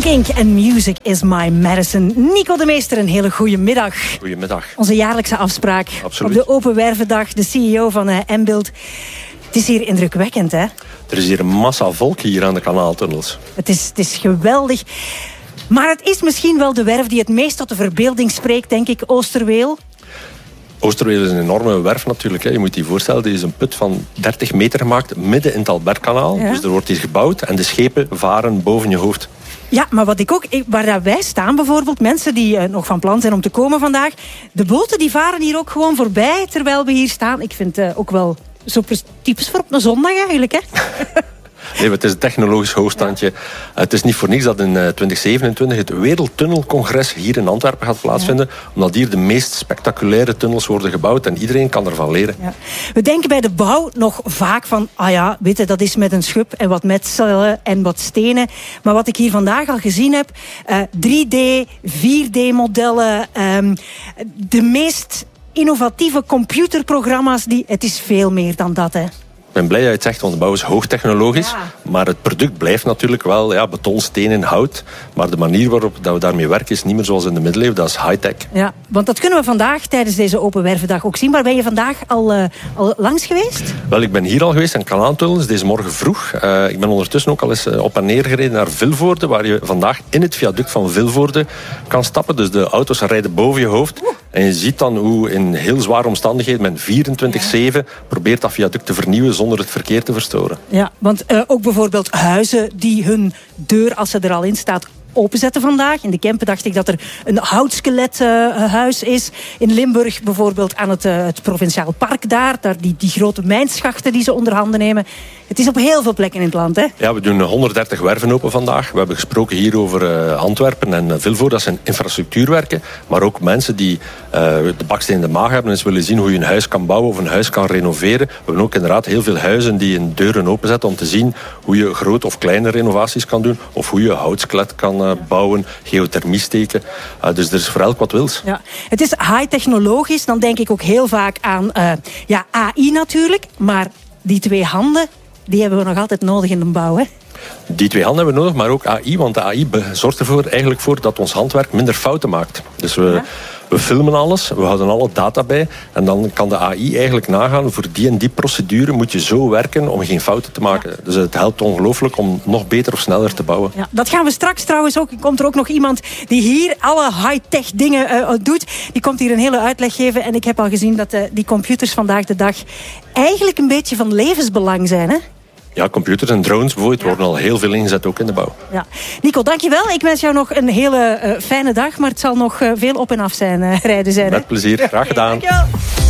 Kink en Music is my medicine. Nico de Meester, een hele goede middag. Goedemiddag. Onze jaarlijkse afspraak. Absoluut. Op de Open Wervendag, de CEO van Mbilt. Het is hier indrukwekkend, hè? Er is hier een massa volk hier aan de kanaaltunnels. Het is geweldig. Maar het is misschien wel de werf die het meest tot de verbeelding spreekt, denk ik, Oosterweel. Oosterweel is een enorme werf natuurlijk. Je moet je voorstellen, die is een put van 30 meter gemaakt midden in het Albertkanaal. Ja. Dus er wordt hier gebouwd en de schepen varen boven je hoofd. Ja, maar wat ik ook, waar wij staan bijvoorbeeld, mensen die nog van plan zijn om te komen vandaag, de boten die varen hier ook gewoon voorbij terwijl we hier staan. Ik vind het ook wel zo typisch voor op een zondag eigenlijk, hè? Nee, het is een technologisch hoogstandje. Ja. Het is niet voor niks dat in 2027 het Wereldtunnelcongres hier in Antwerpen gaat plaatsvinden. Ja. Omdat hier de meest spectaculaire tunnels worden gebouwd en iedereen kan ervan leren. Ja. We denken bij de bouw nog vaak van, weet je, dat is met een schub en wat metselen en wat stenen. Maar wat ik hier vandaag al gezien heb, 3D, 4D-modellen, de meest innovatieve computerprogramma's, het is veel meer dan dat, hè. Ik ben blij dat je het zegt, want de bouw is hoogtechnologisch. Ja. Maar het product blijft natuurlijk wel beton, steen en hout. Maar de manier waarop dat we daarmee werken is niet meer zoals in de middeleeuwen. Dat is high-tech. Ja, want dat kunnen we vandaag tijdens deze Open Wervendag ook zien. Maar ben je vandaag al langs geweest? Wel, ik ben hier al geweest aan Kanaantunnels deze morgen vroeg. Ik ben ondertussen ook al eens op en neer gereden naar Vilvoorde, waar je vandaag in het viaduct van Vilvoorde kan stappen. Dus de auto's rijden boven je hoofd. En je ziet dan hoe in heel zware omstandigheden men 24/7 probeert dat viaduct te vernieuwen zonder het verkeer te verstoren. Ja, want ook bijvoorbeeld huizen die hun deur, als ze er al in staat, openzetten vandaag. In de Kempen dacht ik dat er een houtskelethuis is. In Limburg bijvoorbeeld aan het Provinciaal Park daar die grote mijnschachten die ze onder handen nemen. Het is op heel veel plekken in het land, hè? Ja, we doen 130 werven open vandaag. We hebben gesproken hier over Antwerpen en Vilvoorde. Dat zijn infrastructuurwerken. Maar ook mensen die de baksteen in de maag hebben en eens willen zien hoe je een huis kan bouwen of een huis kan renoveren. We hebben ook inderdaad heel veel huizen die hun deuren openzetten om te zien hoe je grote of kleine renovaties kan doen. Of hoe je houtskelet kan bouwen, geothermie steken. Dus er is voor elk wat wils. Ja. Het is high-technologisch. Dan denk ik ook heel vaak aan AI natuurlijk. Maar die twee handen, die hebben we nog altijd nodig in de bouw, hè? Die twee handen hebben we nodig, maar ook AI. Want de AI zorgt ervoor eigenlijk voor dat ons handwerk minder fouten maakt. Dus we filmen alles, we houden alle data bij. En dan kan de AI eigenlijk nagaan, voor die en die procedure moet je zo werken om geen fouten te maken. Ja. Dus het helpt ongelooflijk om nog beter of sneller te bouwen. Ja, dat gaan we straks trouwens ook. Komt er ook nog iemand die hier alle high-tech dingen doet. Die komt hier een hele uitleg geven. En ik heb al gezien dat die computers vandaag de dag eigenlijk een beetje van levensbelang zijn, hè? Ja, computers en drones bijvoorbeeld worden al heel veel ingezet, ook in de bouw. Ja. Nico, dankjewel. Ik wens jou nog een hele fijne dag, maar het zal nog veel op en af rijden zijn. Met plezier, graag gedaan. Dankjewel.